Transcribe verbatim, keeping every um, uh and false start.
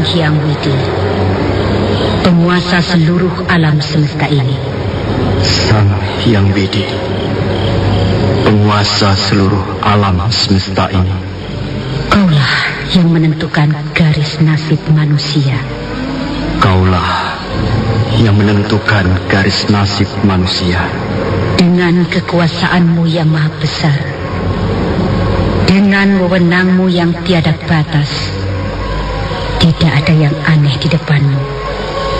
Hyang Widi, penguasa seluruh alam semesta ini. Sang Hyang Widi, penguasa seluruh alam semesta ini. Kaulah yang menentukan garis nasib manusia. Kaulah yang menentukan garis nasib manusia. Dengan kekuasaanmu yang maha besar, dengan wewenangmu yang tiada batas, tidak ada yang aneh di depanmu.